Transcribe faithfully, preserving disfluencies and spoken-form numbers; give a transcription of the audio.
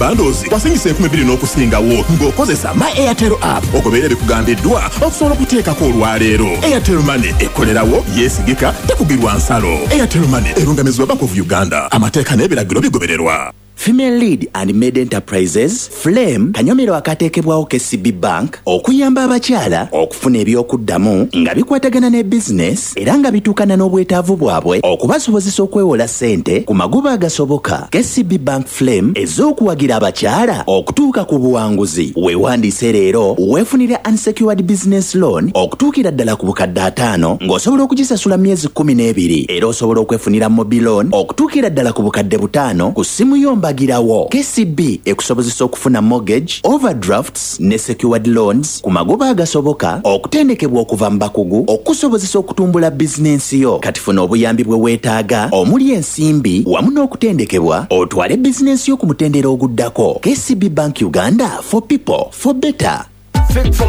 bundles wasingisa enkumi bbiri n'okusingawo ng'okozesa My Airtel app okubeera bikugambiddwa okusobola okuteekako olwaleero. Airtel Money ekolerawo yeesigika tekugirwa nsalo. Airtel Money erungamizibwa Bank of Uganda. Amateeka n'ebiragiro bigobererwa. Female Lead and Made Enterprises Flame kanyomero akateekebwawo K C B Bank okuyamba abakyala okufuna ebyokuddamu nga bikwatagana ne business era nga bituukana n'obwetaavu bwabwe okubasobozesa okwewola ssente ku magoba agasoboka. K C B Bank Flame ez'okuwagira abakyala okutuuka ku buwanguzi. Weewandiise leero weefunire unsecured business loan okutuukira ddala ku bukadde ataano ng'osobola okugisasula myezi kkumi n'ebiri era osobola okwefunira mobile loan okutuukira ddala ku bukadde butaano ku ssimu yomba girawo. K C B ekusobozesa okufuna mortgage, overdrafts ne secured loans ku magoba agasoboka okutendekebwa okuva mu bakugu okusobozesa okutumbula bizinensi yo. Kati funa obuyambi bwe weetaaga omuli ensimbi wamu n'okutendekebwa otwale bizinensi yo ku mutendera oguddako. K C B Bank Uganda, for people for better.